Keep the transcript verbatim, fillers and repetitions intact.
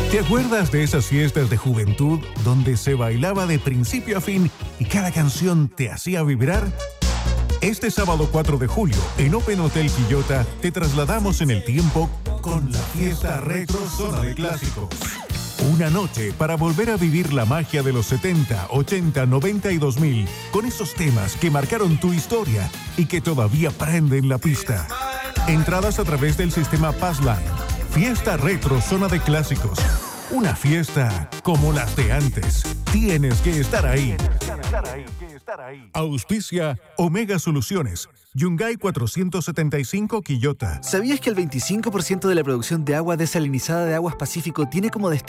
¿Te acuerdas de esas fiestas de juventud donde se bailaba de principio a fin y cada canción te hacía vibrar? Este sábado cuatro de julio, en Open Hotel Quillota, te trasladamos en el tiempo con la fiesta retro Zona de Clásicos. Una noche para volver a vivir la magia de los setenta, ochenta, noventa y dos mil, con esos temas que marcaron tu historia y que todavía prenden la pista. Entradas a través del sistema Passline. Fiesta Retro Zona de Clásicos. Una fiesta como las de antes. Tienes que estar ahí. Auspicia Omega Soluciones. Yungay cuatrocientos setenta y cinco Quillota. ¿Sabías que el veinticinco por ciento de la producción de agua desalinizada de Aguas Pacífico tiene como destino